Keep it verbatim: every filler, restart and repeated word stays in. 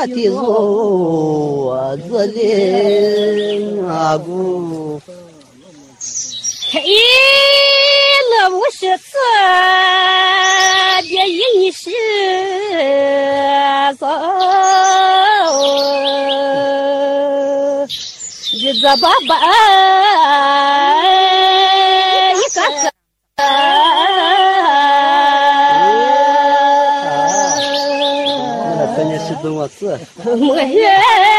的路子林啊姑。 嘿，乐无是此，别一时走，日子巴巴一个个。 那肯定是怎么事？ 我也。